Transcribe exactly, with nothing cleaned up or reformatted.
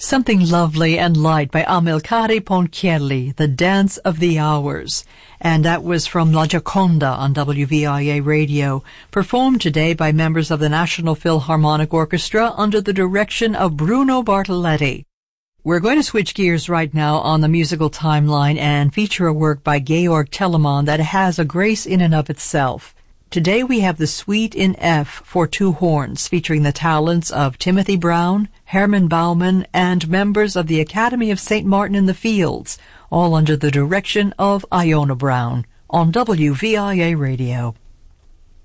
Something Lovely and Light by Amilcare Ponchielli, The Dance of the Hours. And that was from La Gioconda on W V I A Radio, performed today by members of the National Philharmonic Orchestra under the direction of Bruno Bartoletti. We're going to switch gears right now on the musical timeline and feature a work by Georg Telemann that has a grace in and of itself. Today we have the Suite in F for two horns, featuring the talents of Timothy Brown, Herman Baumann, and members of the Academy of Saint Martin in the Fields, all under the direction of Iona Brown, on W V I A Radio.